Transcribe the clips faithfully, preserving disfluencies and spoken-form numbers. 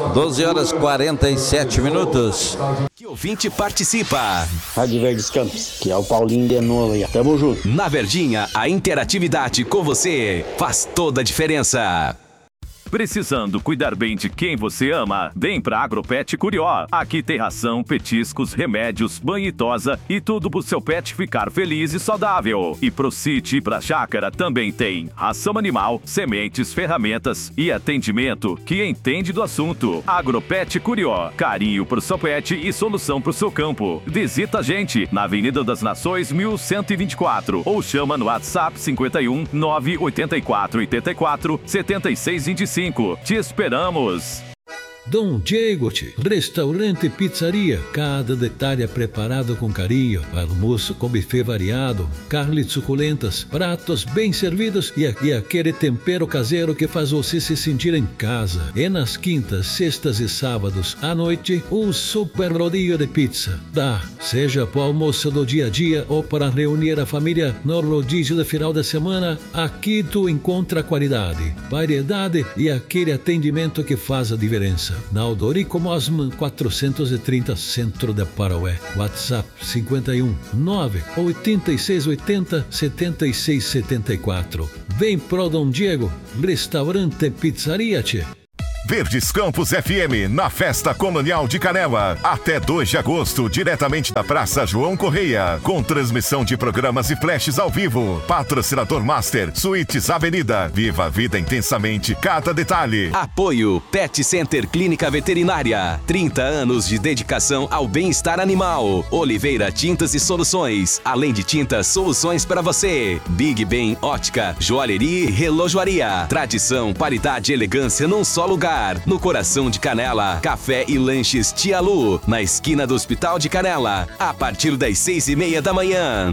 doze horas e quarenta e sete minutos. Que ouvinte participa. Rádio Verdes Campos, que é o Paulinho de novo aí. Tamo junto. Na Verdinha, a interatividade com você faz toda a diferença. Precisando cuidar bem de quem você ama? Vem pra Agropet Curió. Aqui tem ração, petiscos, remédios, banho e tosa e tudo pro seu pet ficar feliz e saudável. E pro sítio e pra chácara também tem ração animal, sementes, ferramentas e atendimento que entende do assunto. Agropet Curió. Carinho pro seu pet e solução pro seu campo. Visita a gente na Avenida das Nações mil cento e vinte e quatro ou chama no WhatsApp cinquenta e um, nove oitenta e quatro, oitenta e quatro, setenta e seis, vinte e cinco. Te esperamos! Dom Diego, restaurante e pizzaria. Cada detalhe é preparado com carinho. Almoço com buffet variado, carnes suculentas, pratos bem servidos e, e aquele tempero caseiro que faz você se sentir em casa. E nas quintas, sextas e sábados, à noite, um super rodízio de pizza. Dá, seja para o almoço do dia a dia ou para reunir a família no rodízio de final de semana, aqui tu encontra qualidade, variedade e aquele atendimento que faz a diferença. Na Aldorico Mosman quatrocentos e trinta, Centro de Paraué. WhatsApp cinquenta e um, nove oitenta e seis oitenta, setenta e seis setenta e quatro. Vem pro Dom Diego, restaurante e pizzaria, tchê. Verdes Campos F M, na Festa Colonial de Canela. Até dois de agosto, diretamente da Praça João Correia. Com transmissão de programas e flashes ao vivo. Patrocinador Master, Suítes Avenida. Viva a vida intensamente, cada detalhe. Apoio Pet Center Clínica Veterinária. trinta anos de dedicação ao bem-estar animal. Oliveira Tintas e Soluções. Além de tintas, soluções para você. Big Ben Ótica, Joalheria e Relojoaria. Tradição, qualidade e elegância num só lugar. No coração de Canela, café e lanches Tia Lu, na esquina do Hospital de Canela, a partir das seis e meia da manhã.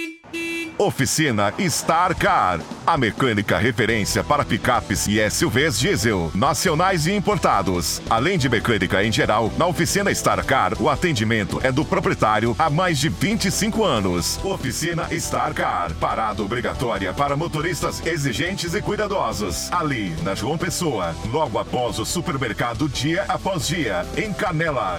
Oficina Star Car, a mecânica referência para picapes e S U Vs diesel, nacionais e importados. Além de mecânica em geral, na Oficina Star Car, o atendimento é do proprietário há mais de vinte e cinco anos. Oficina Star Car, parada obrigatória para motoristas exigentes e cuidadosos. Ali, na João Pessoa, logo após o supermercado dia após dia, em Canela.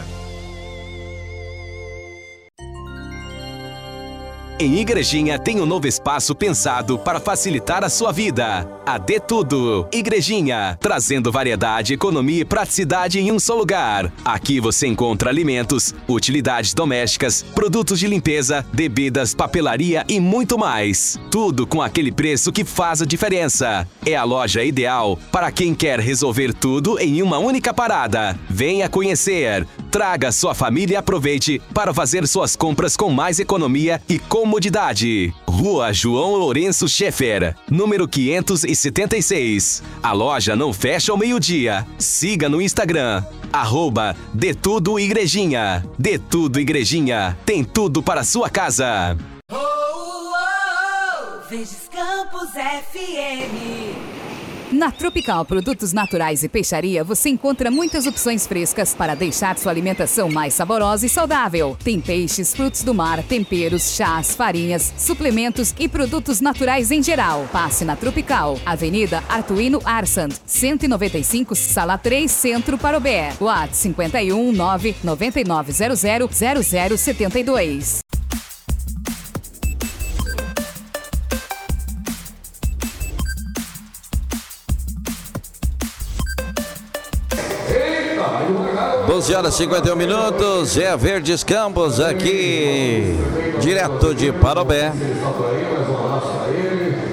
Em Igrejinha tem um novo espaço pensado para facilitar a sua vida. A De Tudo Igrejinha, trazendo variedade, economia e praticidade em um só lugar. Aqui você encontra alimentos, utilidades domésticas, produtos de limpeza, bebidas, papelaria e muito mais. Tudo com aquele preço que faz a diferença. É a loja ideal para quem quer resolver tudo em uma única parada. Venha conhecer. Traga sua família e aproveite para fazer suas compras com mais economia e comodidade. Rua João Lourenço Schaeffer, número quinhentos e setenta e seis. A loja não fecha ao meio-dia. Siga no Instagram, arroba De Tudo Igrejinha. De Tudo Igrejinha, tem tudo para a sua casa. Oh, oh, oh, Verdes Campos F M. Na Tropical Produtos Naturais e Peixaria, você encontra muitas opções frescas para deixar sua alimentação mais saborosa e saudável. Tem peixes, frutos do mar, temperos, chás, farinhas, suplementos e produtos naturais em geral. Passe na Tropical, Avenida Artuino Arsand, cento e noventa e cinco, Sala três, Centro, Parobé. WhatsApp cinquenta e um, nove nove nove zero zero zero zero sete dois. doze horas e cinquenta e um minutos, é Verdes Campos aqui, direto de Parobé.